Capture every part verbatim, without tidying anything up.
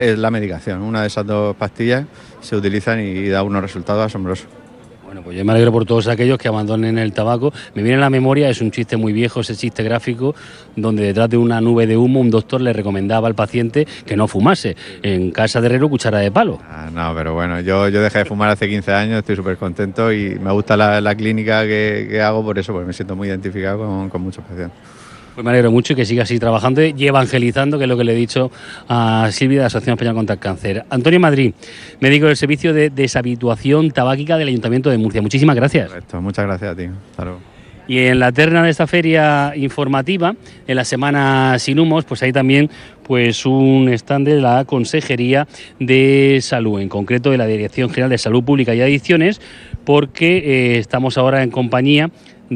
Es la medicación, una de esas dos pastillas se utilizan y da unos resultados asombrosos. Bueno, pues yo me alegro por todos aquellos que abandonen el tabaco. Me viene a la memoria, es un chiste muy viejo, ese chiste gráfico, donde detrás de una nube de humo un doctor le recomendaba al paciente que no fumase. En casa de herrero, cuchara de palo. Ah, no, pero bueno, yo, yo dejé de fumar hace quince años, estoy súper contento y me gusta la, la clínica que, que hago por eso, porque me siento muy identificado con, con muchos pacientes. Pues me alegro mucho y que siga así trabajando y evangelizando, que es lo que le he dicho a Silvia de la Asociación Española contra el Cáncer. Antonio Madrid, médico del Servicio de Deshabituación Tabáquica del Ayuntamiento de Murcia. Muchísimas gracias. Correcto, muchas gracias a ti. Hasta luego. Y en la terna de esta feria informativa, en la Semana Sin Humos, pues hay también pues un stand de la Consejería de Salud, en concreto de la Dirección General de Salud Pública y Adicciones, porque eh, estamos ahora en compañía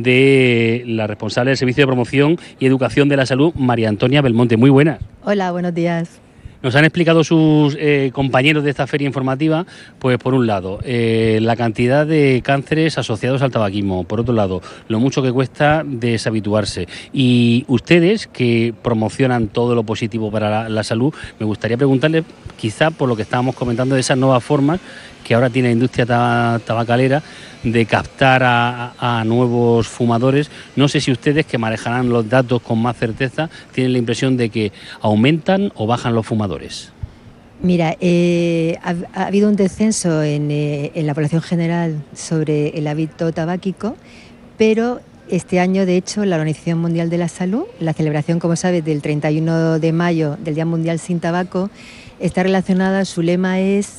de la responsable del Servicio de Promoción y Educación de la Salud, María Antonia Belmonte. Muy buenas. Hola, buenos días. Nos han explicado sus eh, compañeros de esta feria informativa, pues por un lado, eh, la cantidad de cánceres asociados al tabaquismo, por otro lado, lo mucho que cuesta deshabituarse. Y ustedes, que promocionan todo lo positivo para la, la salud, me gustaría preguntarles, quizá por lo que estábamos comentando, de esas nuevas formas que ahora tiene la industria tabacalera de captar a, a nuevos fumadores. No sé si ustedes, que manejarán los datos con más certeza, tienen la impresión de que aumentan o bajan los fumadores. Mira, eh, ha, ha habido un descenso en, eh, en la población general sobre el hábito tabáquico, pero este año, de hecho, la Organización Mundial de la Salud, la celebración, como sabes, del treinta y uno de mayo, del Día Mundial sin Tabaco, está relacionada, su lema es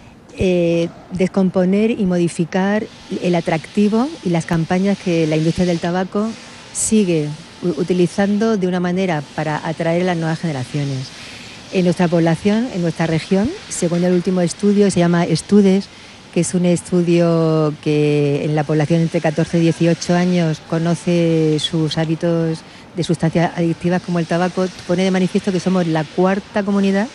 Eh, descomponer y modificar el atractivo y las campañas que la industria del tabaco sigue utilizando de una manera para atraer a las nuevas generaciones. En nuestra población, en nuestra región, según el último estudio, se llama Estudes, que es un estudio que en la población entre catorce y dieciocho años conoce sus hábitos de sustancias adictivas como el tabaco, pone de manifiesto que somos la cuarta comunidad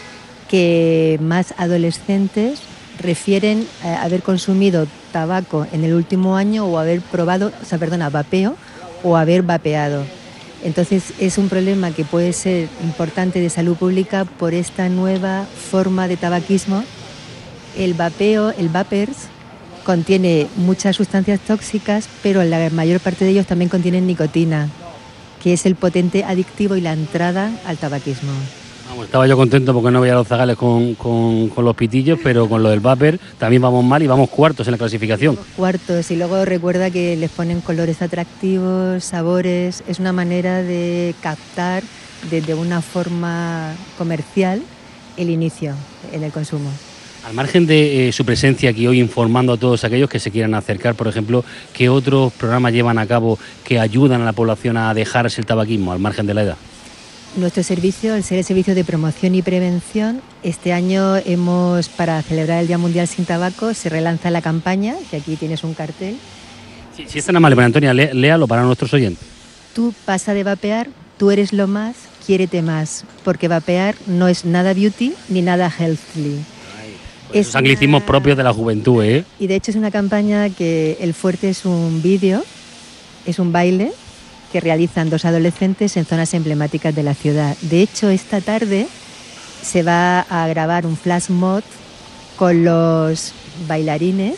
que más adolescentes refieren a haber consumido tabaco en el último año o haber probado, o sea, perdona, vapeo o haber vapeado. Entonces es un problema que puede ser importante de salud pública por esta nueva forma de tabaquismo. El vapeo, el vapers, contiene muchas sustancias tóxicas, pero la mayor parte de ellos también contienen nicotina, que es el potente adictivo y la entrada al tabaquismo. Vamos, estaba yo contento porque no veía los zagales con, con, con los pitillos, pero con lo del vapor también vamos mal y vamos cuartos en la clasificación. Cuartos, y luego recuerda que les ponen colores atractivos, sabores, es una manera de captar desde una forma comercial el inicio en el consumo. Al margen de eh, su presencia aquí hoy informando a todos aquellos que se quieran acercar, por ejemplo, ¿qué otros programas llevan a cabo que ayudan a la población a dejarse el tabaquismo al margen de la edad? Nuestro servicio, el ser el servicio de promoción y prevención, este año hemos, para celebrar el Día Mundial sin Tabaco, se relanza la campaña, que aquí tienes un cartel. Si, si es tan amable, María Antonia, lé, léalo para nuestros oyentes. Tú pasa de vapear, tú eres lo más, quiérete más, porque vapear no es nada beauty ni nada healthy. Pues esos anglicismos una... propios de la juventud, ¿eh? Y de hecho es una campaña que el fuerte es un vídeo, es un baile, que realizan dos adolescentes en zonas emblemáticas de la ciudad. De hecho, esta tarde se va a grabar un flash mob con los bailarines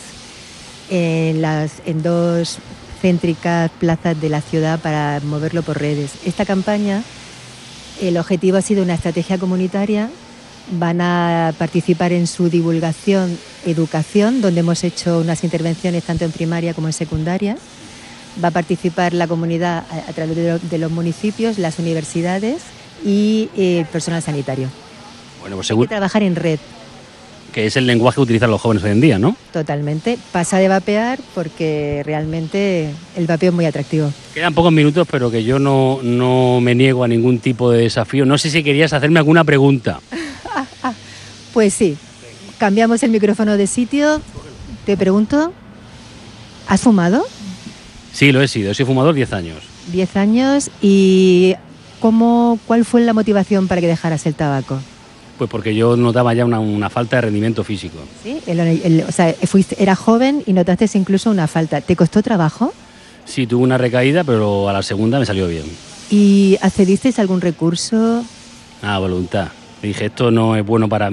en, las, en dos céntricas plazas de la ciudad para moverlo por redes. Esta campaña, el objetivo ha sido una estrategia comunitaria. Van a participar en su divulgación, educación, donde hemos hecho unas intervenciones tanto en primaria como en secundaria. Va a participar la comunidad a través de los municipios, las universidades y el personal sanitario. Bueno, pues seguro. Hay que trabajar en red. Que es el lenguaje que utilizan los jóvenes hoy en día, ¿no? Totalmente. Pasa de vapear porque realmente el vapeo es muy atractivo. Quedan pocos minutos, pero que yo no, no me niego a ningún tipo de desafío. No sé si querías hacerme alguna pregunta. Pues sí. Cambiamos el micrófono de sitio. Te pregunto, ¿has fumado? Sí, lo he sido. Soy fumador diez años. diez años. ¿Y cómo, cuál fue la motivación para que dejaras el tabaco? Pues porque yo notaba ya una, una falta de rendimiento físico. Sí, el, el, o sea, fuiste, era joven y notaste incluso una falta. ¿Te costó trabajo? Sí, tuve una recaída, pero a la segunda me salió bien. ¿Y accedisteis a algún recurso? Ah, voluntad. dije, esto no es bueno para mí.